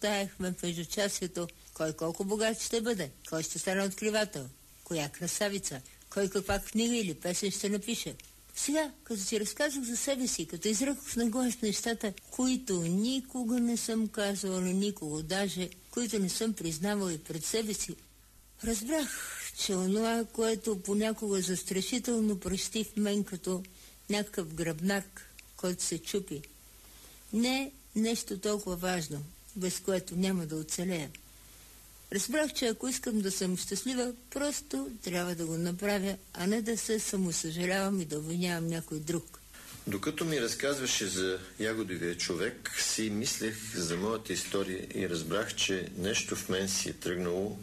Таехме в междучасието кой колко богат ще бъде, кой ще стане откривател, коя красавица, кой каква книга или песен ще напише. Сега, като си разказах за себе си, като изрекох на глас нещата, които никога не съм казвала на никого, даже които не съм признавала и пред себе си, разбрах, че онова, което понякога е застрашително пръщи в мен като някакъв гръбнак, който се чупи, не е нещо толкова важно, без което няма да оцелея. Разбрах, че ако искам да съм щастлива, просто трябва да го направя, а не да се самосъжалявам и да обвинявам някой друг. Докато ми разказваше за ягодовия човек, си мислех за моята история и разбрах, че нещо в мен си е тръгнало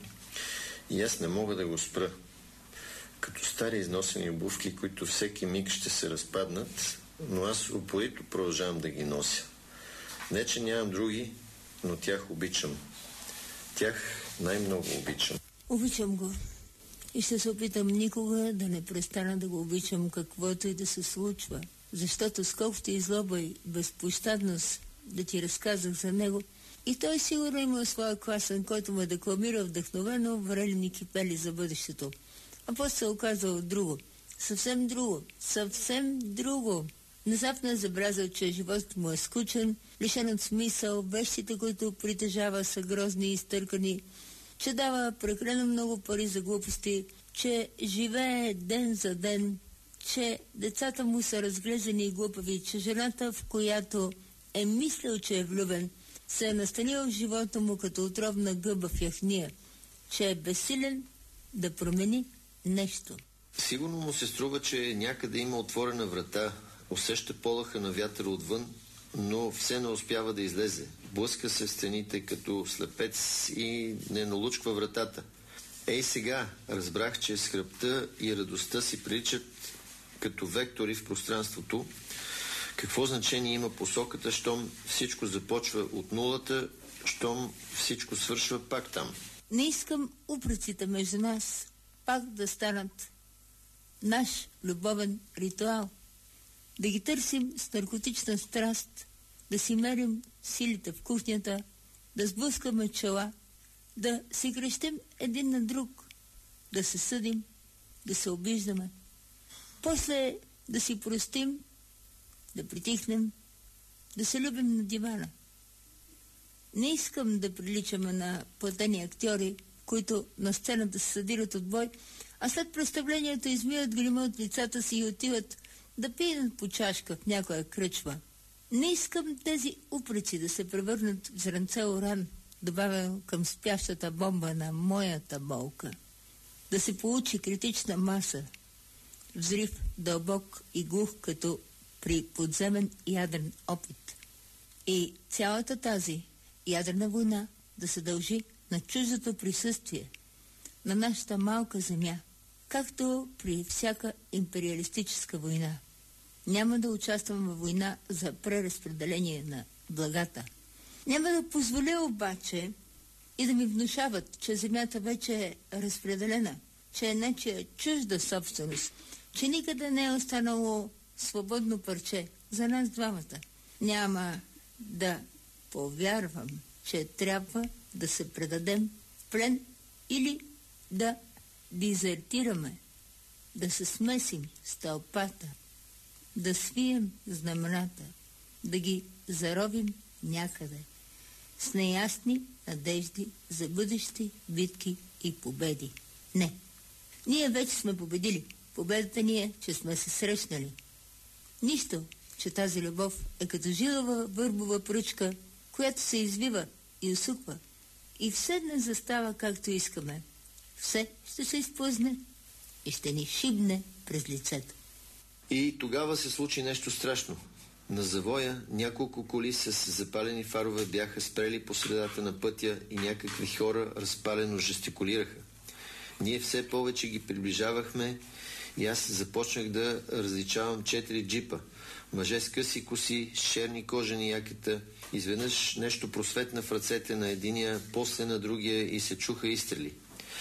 и аз не мога да го спра. Като стари износени обувки, които всеки миг ще се разпаднат, но аз упорито продължавам да ги нося. Не, че нямам други, но тях обичам. Тях най-много обичам. Обичам го. И ще се опитам никога да не престана да го обичам, каквото и да се случва. Защото сколкото и злоба и безпощадност да ти разказах за него, и той сигурно има своя класен, който ме декламира вдъхновено, варели кипели за бъдещето. А после се оказало друго. Съвсем друго. Съвсем друго. Внезапно е забелязал, че животът му е скучен, лишен от смисъл, вещите, които притежава, са грозни и изтъркани, че дава прекалено много пари за глупости, че живее ден за ден, че децата му са разглезени и глупави, че жената, в която е мислил, че е влюбен, се е настанила в живота му като отровна гъба в яхния, че е безсилен да промени нещо. Сигурно му се струва, че някъде има отворена врата, усеща полъха на вятъра отвън, но все не успява да излезе. Блъска се в стените като слепец и не налучква вратата. Ей сега разбрах, че скръбта и радостта си приличат като вектори в пространството. Какво значение има посоката, щом всичко започва от нулата, щом всичко свършва пак там? Не искам упреците между нас пак да станат наш любовен ритуал. Да ги търсим с наркотична страст, да си мерим силите в кухнята, да сблъскаме чела, да си крещим един на друг, да се съдим, да се обиждаме. После да си простим, да притихнем, да се любим на дивана. Не искам да приличаме на платени актьори, които на сцената се съдират от бой, а след представлението измият грима от лицата си и отиват да пият по чашка в някоя кръчма. Не искам тези упреци да се превърнат в зранце уран, добавен към спящата бомба на моята болка. Да се получи критична маса, взрив дълбок и глух, като при подземен ядрен опит. И цялата тази ядрена война да се дължи на чуждото присъствие на нашата малка земя, както при всяка империалистическа война. Няма да участвам във война за преразпределение на благата. Няма да позволя обаче и да ми внушават, че земята вече е разпределена, че е нечия чужда собственост, че никъде не е останало свободно парче за нас двамата. Няма да повярвам, че трябва да се предадем в плен или да дезертираме, да се смесим с тълпата, да свием знамената, да ги заровим някъде, с неясни надежди за бъдещи битки и победи. Не. Ние вече сме победили. Победата ни е, че сме се срещнали. Нищо, че тази любов е като жилава върбова пръчка, която се извива и усуква. И все не застава както искаме. Все ще се изплъзне и ще ни шибне през лицето. И тогава се случи нещо страшно. На завоя няколко коли с запалени фарове бяха спрели по средата на пътя и някакви хора разпалено жестикулираха. Ние все повече ги приближавахме и аз започнах да различавам 4 джипа. Мъже с къси коси, с черни кожени якета. Изведнъж нещо просветна в ръцете на единия, после на другия и се чуха изстрели.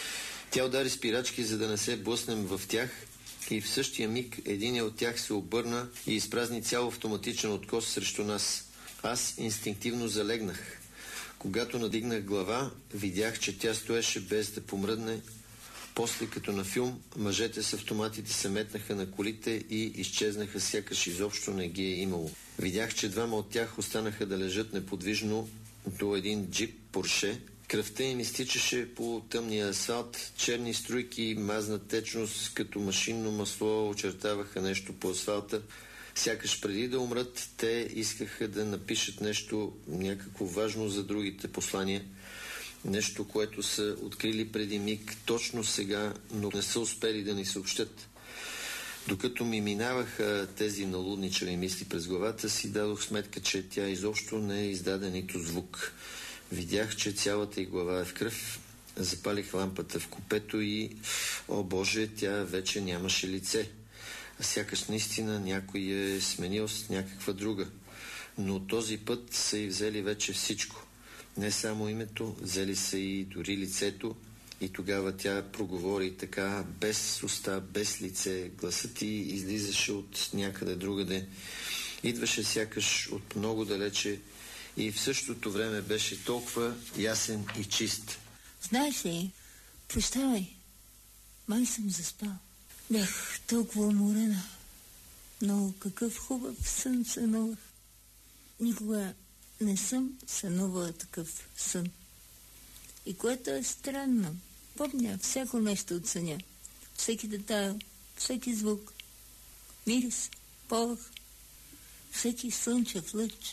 Тя удари спирачки, за да не се блъснем в тях, и в същия миг единия от тях се обърна и изпразни цял автоматичен откос срещу нас. Аз инстинктивно залегнах. Когато надигнах глава, видях, че тя стоеше без да помръдне. После, като на филм, мъжете с автоматите се метнаха на колите и изчезнаха, сякаш изобщо не ги е имало. Видях, че двама от тях останаха да лежат неподвижно до един джип Порше. Кръвта им изтичаше по тъмния асфалт, черни струйки, мазна течност, като машинно масло очертаваха нещо по асфалта. Сякаш преди да умрат, те искаха да напишат нещо, някакво важно за другите послания. Нещо, което са открили преди миг, точно сега, но не са успели да ни съобщат. Докато ми минаваха тези налудничави мисли през главата си, дадох сметка, че тя изобщо не издаде нито звук. Видях, че цялата й глава е в кръв. Запалих лампата в купето и, о Боже, тя вече нямаше лице. Сякаш наистина някой е сменил с някаква друга. Но този път са й взели вече всичко. Не само името, взели са и дори лицето. И тогава тя проговори така, без уста, без лице. Гласът ти излизаше от някъде другаде. Идваше сякаш от много далече и в същото време беше толкова ясен и чист. Знаеш ли, прощавай, май съм заспал. Бях толкова уморена, но какъв хубав сън сънувах. Никога не съм сънувала такъв сън. И което е странно, помня всяко нещо от съня, всеки детайл, всеки звук, мирис, полъх, всеки слънчев лъч.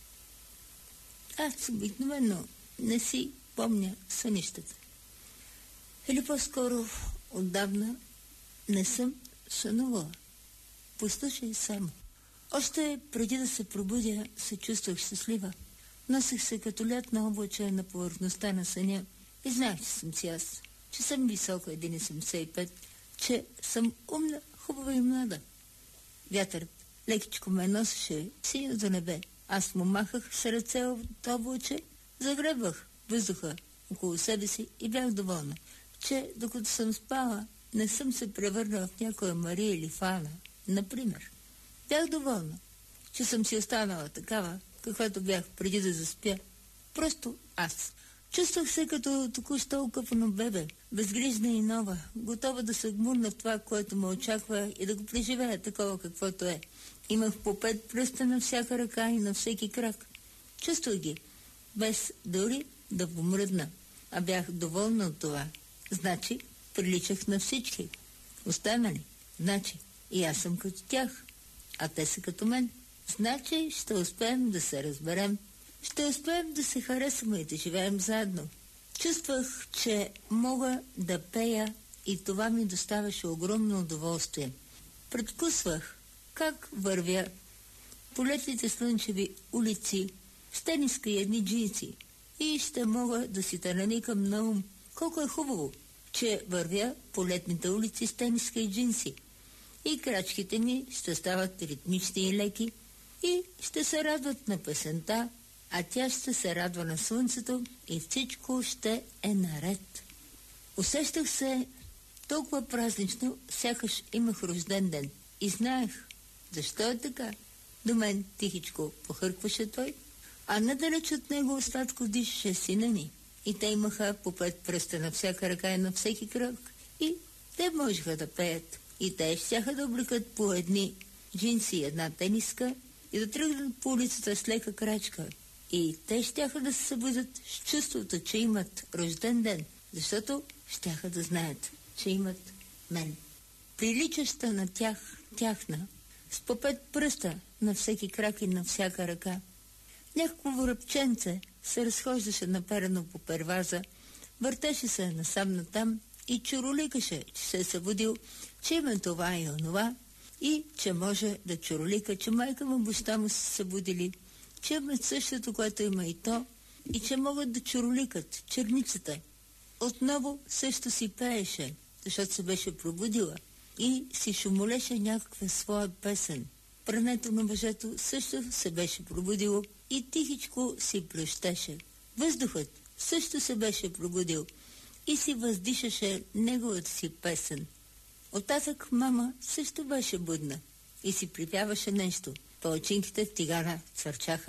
Аз обикновено не си помня сънищата. Или по-скоро отдавна не съм сънувала. Послушай само. Още преди да се пробудя, се чувствах щастлива. Носех се като лятна облаче на повърхността на съня и знаех, че съм си аз, че съм висока 1,75, че съм умна, хубава и млада. Вятърът лекичко ме носеше синьото небе. Аз му махах с ръце от облаче, загребвах въздуха около себе си и бях доволна, че докато съм спала, не съм се превърнала в някоя Мария или Фана, например. Бях доволна, че съм си останала такава, каквато бях преди да заспя. Просто аз. Чувствах се като току-що окъпано бебе, безгрижна и нова, готова да се гмурна в това, което ме очаква и да го преживея такова каквото е. Имах по 5 пръста на всяка ръка и на всеки крак. Чувствах ги, без дори да помръдна, а бях доволна от това. Значи, приличах на всички. Останали. Значи, и аз съм като тях, а те са като мен. Значи, ще успеем да се разберем. Ще успеем да се харесаме и да живеем заедно. Чувствах, че мога да пея и това ми доставаше огромно удоволствие. Предвкусвах как вървя по летните слънчеви улици с тениска и едни джинси и ще мога да си наникам на ум. Колко е хубаво, че вървя по летните улици с тениска и джинси. И крачките ми ще стават ритмични и леки и ще се радват на песента, а тя ще се радва на слънцето и всичко ще е наред. Усещах се толкова празнично, сякаш имах рожден ден и знаех защо е така. До мен тихичко похъркваше той, а надалеч от него сладко дишаше сина ни. И те имаха по 5 пръста на всяка ръка и на всеки кръг. И те можеха да пеят. И те щяха да облекат по едни джинси и една тениска и да тръгнат по улицата с лека крачка. И те щяха да се събудят с чувството, че имат рожден ден, защото щяха да знаят, че имат мен. Приличаща на тях, тяхна, с по 5 пръста на всеки крак и на всяка ръка. Някакво връбченце се разхождаше наперено по перваза, въртеше се насам-натам и чуроликаше, че се е събудил, че има това и онова, и че може да чуролика, че майка му, баща му са събудили, че имат същото, което има и то, и че могат да чуроликат черницата. Отново също си пееше, защото се беше пробудила и си шумолеше някаква своя песен. Прането на мъжето също се беше пробудило и тихичко си плещеше. Въздухът също се беше пробудил и си въздишаше неговата си песен. Оттатък мама също беше будна и си припяваше нещо. Палачинките в тигана цвърчаха,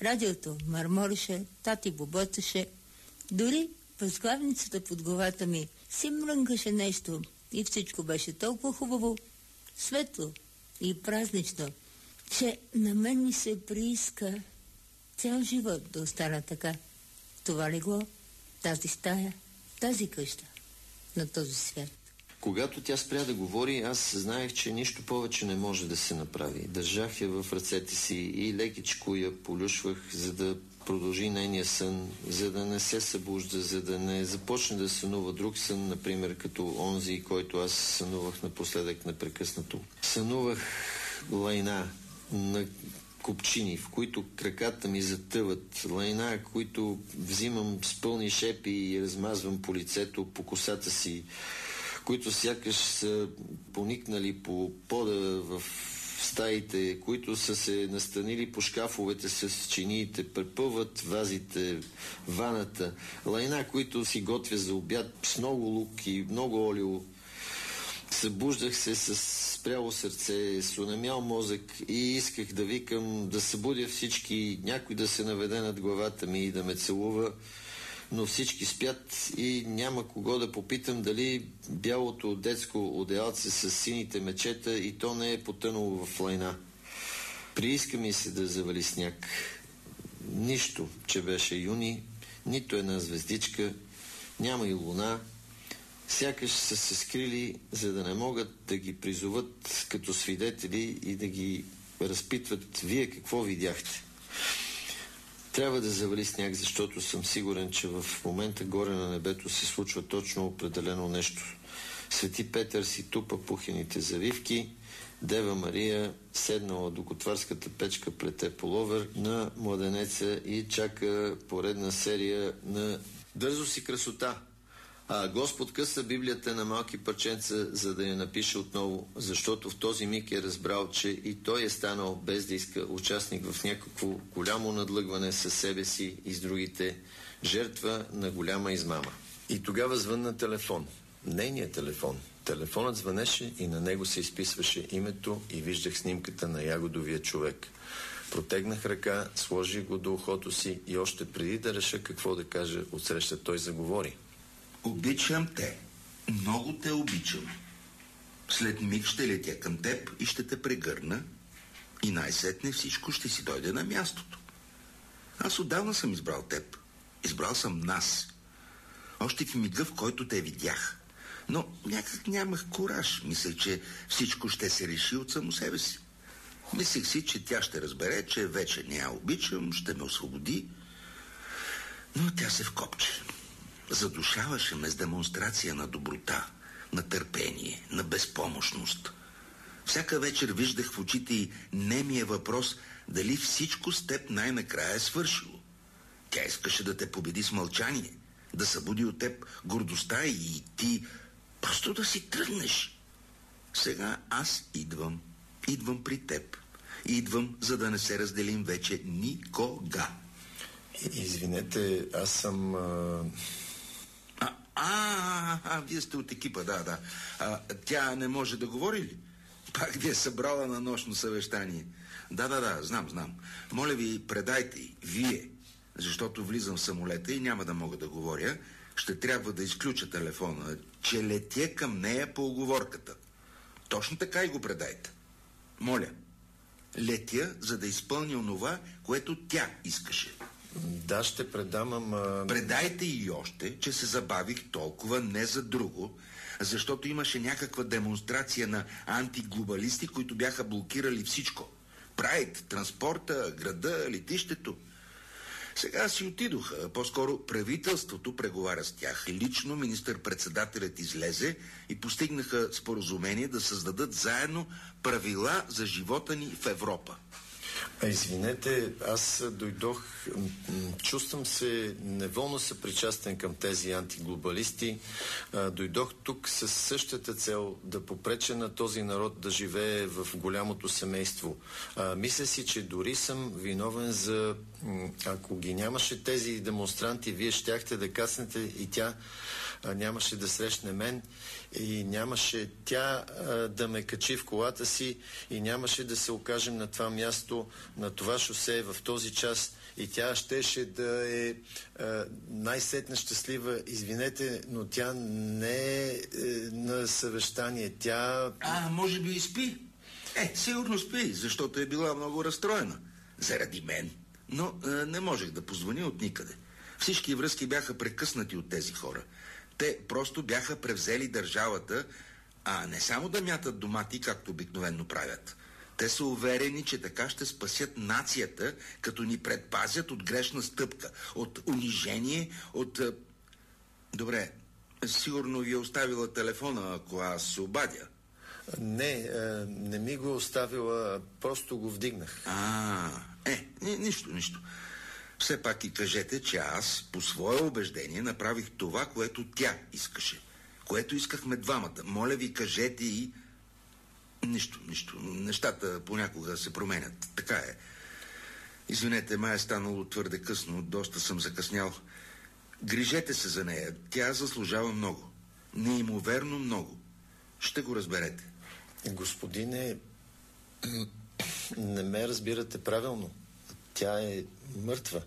Радиото мърморише, тати боботеше. Дори възглавницата под главата ми си мрънкаше нещо и всичко беше толкова хубаво, светло и празнично, че на мен ми се прииска цял живот да остана така. Това легло, тази стая, тази къща на този свят. Когато тя спря да говори, аз знаех, че нищо повече не може да се направи. Държах я в ръцете си и лекичко я полюшвах, за да продължи нейния сън, за да не се събужда, за да не започне да сънува друг сън, например като онзи, който аз сънувах напоследък непрекъснато. Сънувах лайна на купчини, в които краката ми затъват, лайна, които взимам с пълни шепи и размазвам по лицето, по косата си, които сякаш са поникнали по пода в стаите, които са се настанили по шкафовете с чиниите, препъват вазите, ваната, лайна, които си готвя за обяд с много лук и много олио. Събуждах се с спряло сърце, с онемял мозък и исках да викам, да събудя всички, някой да се наведе над главата ми и да ме целува, но всички спят и няма кого да попитам дали бялото детско одеялце с сините мечета и то не е потънало в лайна. Прииска ми се да завали сняг. Нищо, че беше юни, нито една звездичка, няма и луна. Сякаш са се скрили, за да не могат да ги призоват като свидетели и да ги разпитват: вие какво видяхте? Трябва да завали сняг, защото съм сигурен, че в момента горе на небето се случва точно определено нещо. Свети Петър си тупа пухените завивки, Дева Мария седнала до готварската печка, плете половер на младенеца и чака поредна серия на Дързо си красота. А Господ къса Библията на малки парченца, за да я напише отново, защото в този миг е разбрал, че и той е станал, без да иска, участник в някакво голямо надлъгване със себе си и с другите, жертва на голяма измама. И тогава звънна телефон. Нейният телефон. Телефонът звънеше и на него се изписваше името и виждах снимката на ягодовия човек. Протегнах ръка, сложих го до ухото си и още преди да реша какво да кажа, отсреща той заговори. Обичам те. Много те обичам. След миг ще летя към теб и ще те прегърна и най-сетне всичко ще си дойде на мястото. Аз отдавна съм избрал теб. Избрал съм нас. Още в мига, в който те видях. Но някак нямах кураж. Мислех, че всичко ще се реши от само себе си. Мислех си, че тя ще разбере, че вече не я обичам, ще ме освободи. Но тя се вкопче. Задушаваше ме с демонстрация на доброта, на търпение, на безпомощност. Всяка вечер виждах в очите й немия въпрос дали всичко с теб най-накрая е свършило. Тя искаше да те победи с мълчание, да събуди от теб гордостта и ти просто да си тръгнеш. Сега аз идвам при теб. Идвам, за да не се разделим вече никога. Извинете, аз съм... Вие сте от екипа, да. Тя не може да говори ли? Пак ви е събрала на нощно съвещание. Да, знам. Моля ви, предайте й, вие, защото влизам в самолета и няма да мога да говоря. Ще трябва да изключа телефона, че летя към нея по уговорката. Точно така и го предайте. Моля, летя, за да изпълня онова, което тя искаше. Да, ще предам, ама... Предайте и още, че се забавих толкова не за друго, защото имаше някаква демонстрация на антиглобалисти, които бяха блокирали всичко. Прайд, транспорта, града, летището. Сега си отидоха. По-скоро правителството преговаря с тях. Лично министър-председателят излезе и постигнаха споразумение да създадат заедно правила за живота ни в Европа. Извинете, аз дойдох, чувствам се неволно съпричастен към тези антиглобалисти. Дойдох тук със същата цел да попреча на този народ да живее в голямото семейство. Мисля си, че дори съм виновен за... Ако ги нямаше тези демонстранти, вие щяхте да кацнете и тя нямаше да срещне мен и нямаше тя да ме качи в колата си и нямаше да се окажем на това място, на това шосе в този час и тя щеше да е най-сетна щастлива. Извинете, но тя не е на съвещание. Тя... Може би и спи. Сигурно спи, защото е била много разстроена. Заради мен. Но не можех да позвоня от никъде. Всички връзки бяха прекъснати от тези хора. Те просто бяха превзели държавата, а не само да мятат домати, както обикновено правят. Те са уверени, че така ще спасят нацията, като ни предпазят от грешна стъпка, от унижение, от... Добре, сигурно ви е оставила телефона, ако аз се обадя. Не ми го оставила, просто го вдигнах. Нищо. Все пак и кажете, че аз, по свое убеждение, направих това, което тя искаше. Което искахме двамата. Моля ви, кажете и... Нищо. Нещата понякога се променят. Така е. Извинете, май е станало твърде късно. Доста съм закъснял. Грижете се за нея. Тя заслужава много. Неимоверно много. Ще го разберете. Господине, не ме разбирате правилно. Тя е мъртва.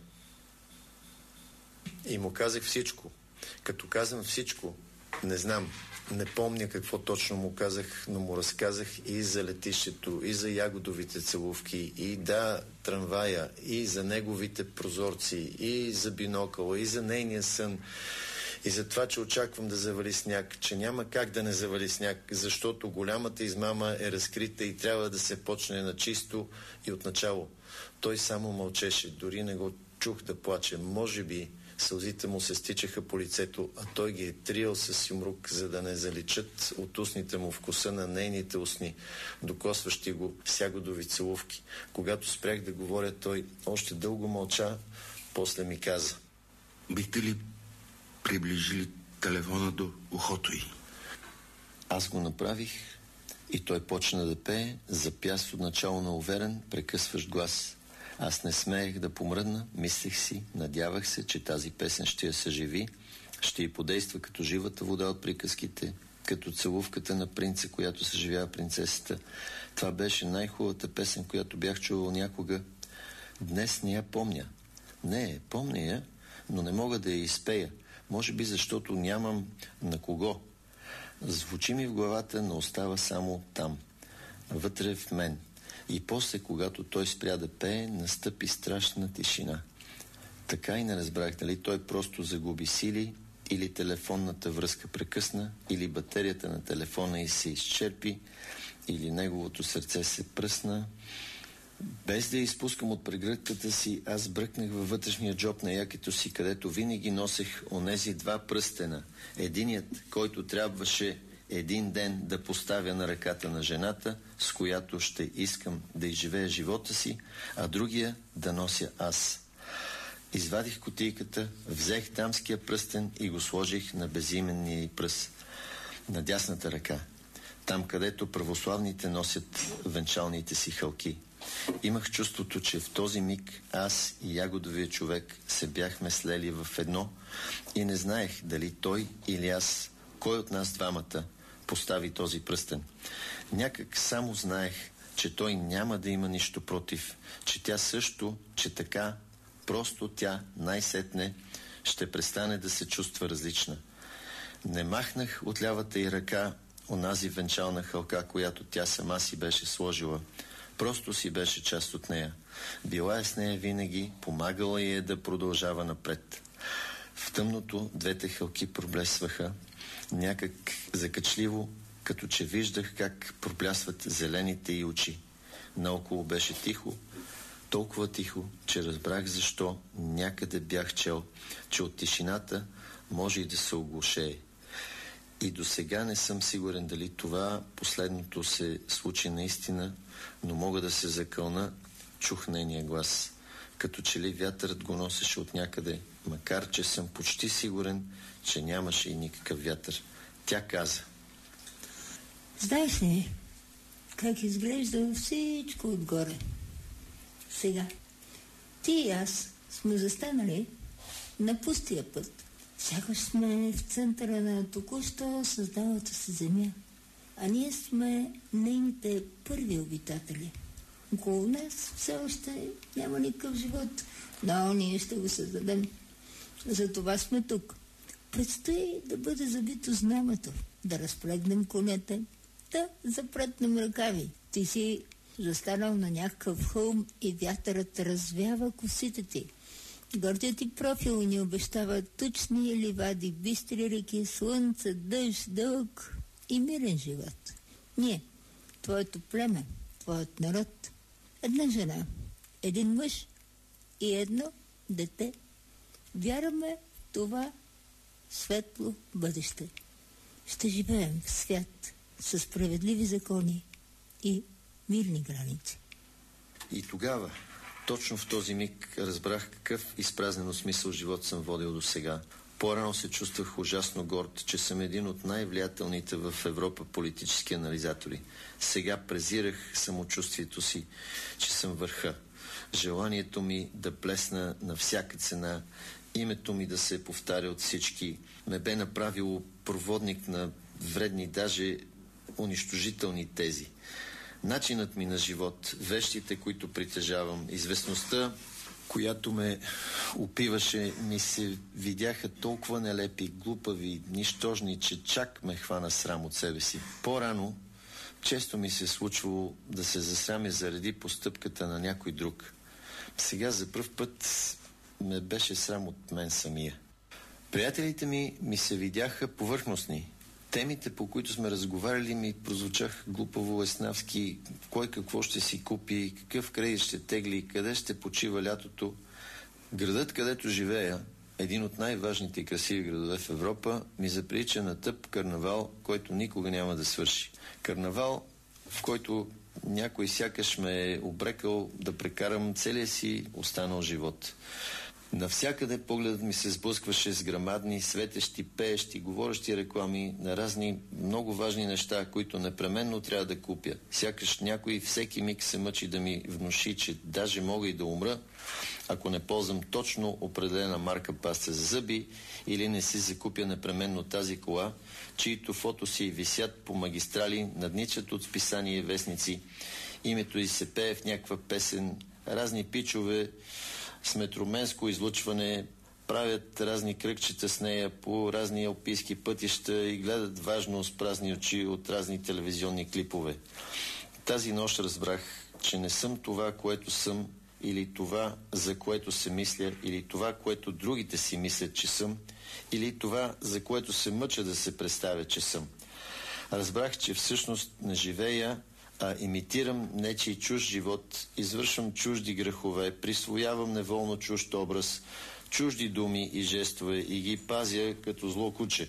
И му казах всичко. Като казвам всичко, не знам, не помня какво точно му казах, но му разказах и за летището, и за ягодовите целувки, и трамвая, и за неговите прозорци, и за бинокъла, и за нейния сън, и за това, че очаквам да завали сняг, че няма как да не завали сняг, защото голямата измама е разкрита и трябва да се почне на чисто и отначало. Той само мълчеше, дори не го чух да плаче. Може би сълзите му се стичаха по лицето, а той ги е триел с юмрук, за да не заличат от устните му вкуса на нейните устни, докосващи го с ягодови целувки. Когато спрях да говоря, той още дълго мълча, после ми каза: бихте ли приближили телефона до ухото й? Аз го направих и той почна да пее, запяс отначало на уверен, прекъсващ глас. Аз не смеех да помръдна, мислех си, надявах се, че тази песен ще я съживи, ще й подейства като живата вода от приказките, като целувката на принца, която съживява принцесата. Това беше най-хубавата песен, която бях чувал някога. Днес не я помня. Не, помня я, но не мога да я изпея. Може би защото нямам на кого. Звучи ми в главата, но остава само там, вътре в мен. И после, когато той спря да пее, настъпи страшна тишина. Така и не разбрах дали той просто загуби сили, или телефонната връзка прекъсна, или батерията на телефона й се изчерпи, или неговото сърце се пръсна. Без да я изпускам от прегръдката си, аз бръкнах във вътрешния джоб на якето си, където винаги носех онези 2 пръстена. Единият, който трябваше един ден да поставя на ръката на жената, с която ще искам да изживея живота си, а другия да нося аз. Извадих кутийката, взех дамския пръстен и го сложих на безименния й пръст, на дясната ръка, там където православните носят венчалните си халки. Имах чувството, че в този миг аз и ягодовия човек се бяхме слели в едно и не знаех дали той или аз, кой от нас двамата постави този пръстен. Някак само знаех, че той няма да има нищо против, че тя също, че така, просто тя най-сетне ще престане да се чувства различна. Не махнах от лявата й ръка онази венчална халка, която тя сама си беше сложила. Просто си беше част от нея. Била е с нея винаги, помагала й да продължава напред. В тъмното двете халки проблесваха, някак закачливо, като че виждах как проплясват зелените й очи. Наоколо беше тихо, толкова тихо, че разбрах защо някъде бях чел, че от тишината може и да се оглушее. И до сега не съм сигурен дали това последното се случи наистина, но мога да се закълна, чух нейния глас. Като че ли вятърът го носеше от някъде, макар че съм почти сигурен, че нямаше и никакъв вятър. Тя каза: знаеш ли как изглежда всичко отгоре? Сега ти и аз сме застанали на пустия път. Сякаш сме в центъра на току-що създалата се земя, а ние сме нейните първи обитатели. Около нас все още няма никакъв живот, но ние ще го създадем. За това сме тук. Предстои да бъде забито знамето, да разплегнем конете, да запретнем ръкави. Ти си застанал на някакъв хълм и вятърът развява косите ти. Гордият ти профил ни обещава тучни ливади, бистри реки, слънце, дъжд, дълг и мирен живот. Ние, твоето племе, твоят народ, една жена, един мъж и едно дете, вярваме в това светло бъдеще. Ще живеем в свят със справедливи закони и мирни граници. И тогава, точно в този миг, разбрах какъв изпразнен от смисъл живот съм водил до сега. По-рано се чувствах ужасно горд, че съм един от най-влиятелните в Европа политически анализатори. Сега презирах самочувствието си, че съм върха. Желанието ми да блесна на всяка цена, името ми да се повтаря от всички, ме бе направило проводник на вредни, даже унищожителни тези. Начинът ми на живот, вещите, които притежавам, известността, която ме опиваше, ми се видяха толкова нелепи, глупави, нищожни, че чак ме хвана срам от себе си. По-рано често ми се случвало да се засрамя заради постъпката на някой друг. Сега за пръв път ме беше срам от мен самия. Приятелите ми се видяха повърхностни. Темите, по които сме разговаряли, ми прозвучаха глупаво еснавски. Кой какво ще си купи, какъв кредит ще тегли, къде ще почива лятото. Градът, където живея, един от най-важните и красиви градове в Европа, ми заприлича на тъп карнавал, който никога няма да свърши. Карнавал, в който някой сякаш ме е обрекал да прекарам целия си останал живот. Навсякъде погледът ми се сблъскваше с грамадни, светещи, пеещи, говорещи реклами на разни много важни неща, които непременно трябва да купя. Сякаш някой всеки миг се мъчи да ми внуши, че даже мога и да умра, ако не ползвам точно определена марка паста за зъби или не си закупя непременно тази кола, чието фото си висят по магистрали, надничат от списания и вестници. Името й се пее в някаква песен, разни пичове с метроменско излъчване правят разни кръгчета с нея по разни алпийски пътища и гледат важно с празни очи от разни телевизионни клипове. Тази нощ разбрах, че не съм това, което съм, или това, за което се мисля, или това, което другите си мислят, че съм, или това, за което се мъча да се представя, че съм. Разбрах, че всъщност не живея, а имитирам нечий чужд живот, извършвам чужди грехове, присвоявам неволно чужд образ, чужди думи и жестове и ги пазя като зло куче.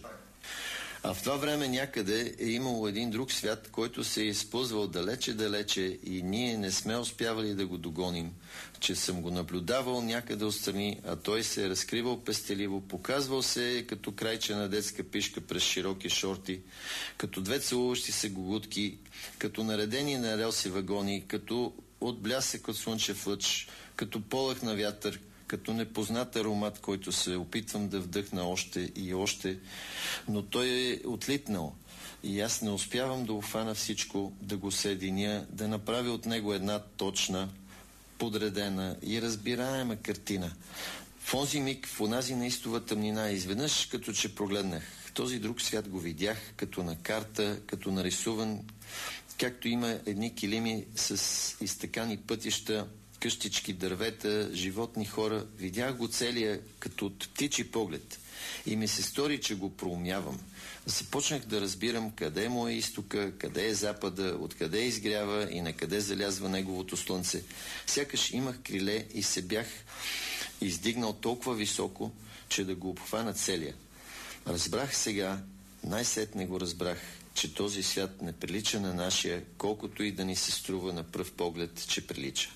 А в това време някъде е имало един друг свят, който се е използвал далече-далече и ние не сме успявали да го догоним, че съм го наблюдавал някъде отстрани, а той се е разкривал пестеливо, показвал се като крайче на детска пишка през широки шорти, като две целуващи се гугутки, като наредени на релси вагони, като от блясък от слънчев лъч, като полъх на вятър, като непознат аромат, който се опитвам да вдъхна още и още, но той е отлитнал и аз не успявам да обхвана всичко, да го съединя, да направя от него една точна, подредена и разбираема картина. В онзи миг, в онази неистова тъмнина, изведнъж като че прогледнах. Този друг свят го видях като на карта, като нарисуван, както има едни килими с изтъкани пътища, къщички, дървета, животни, хора. Видях го целия като от птичи поглед и ми се стори, че го проумявам. Започнах да разбирам къде му е изтока, къде е запада, откъде изгрява и на къде залязва неговото слънце. Сякаш имах криле и се бях издигнал толкова високо, че да го обхвана целия. Разбрах сега, най-сетне го разбрах, че този свят не прилича на нашия, колкото и да ни се струва на пръв поглед, че прилича.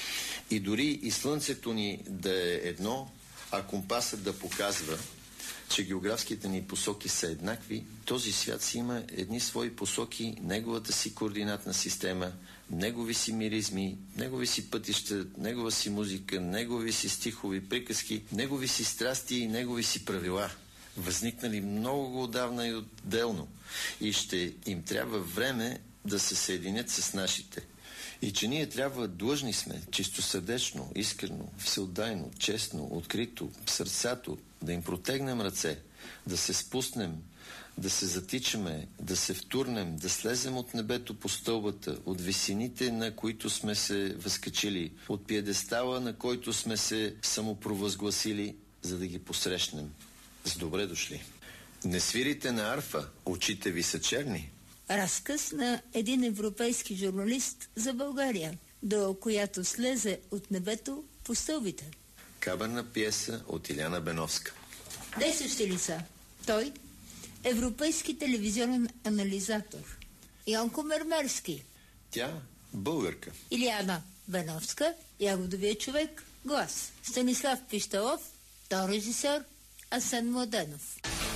И дори и слънцето ни да е едно, а компасът да показва, че географските ни посоки са еднакви, този свят си има едни свои посоки, неговата си координатна система, негови си миризми, негови си пътища, негова си музика, негови си стихови приказки, негови си страсти и негови си правила, възникнали много отдавна и отделно. И ще им трябва време да се съединят с нашите. И че ние трябва длъжни сме, чистосърдечно, искрено, всеотдайно, честно, открито, в сърцето, да им протегнем ръце, да се спуснем, да се затичаме, да се втурнем, да слезем от небето по стълбата, от висините, на които сме се възкачили, от пиедестала, на който сме се самопровъзгласили, за да ги посрещнем. С добре дошли. Не свирите на арфа, очите ви са черни. Разказ на един европейски журналист за България, до която слезе от небето по стълбите. Каберна пиеса от Иляна Беновска. Действащи лица. Той, европейски телевизионен анализатор. Йонко Мермерски. Тя, българка. Иляна Беновска, ягодовия човек, глас. Станислав Пищалов, то режисьор Асен Младенов.